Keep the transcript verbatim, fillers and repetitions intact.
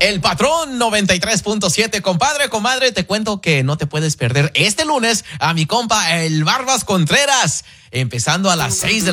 El Patrón noventa y tres punto siete. Compadre, comadre, te cuento que no te puedes perder este lunes a mi compa el Barbas Contreras, empezando a las seis de la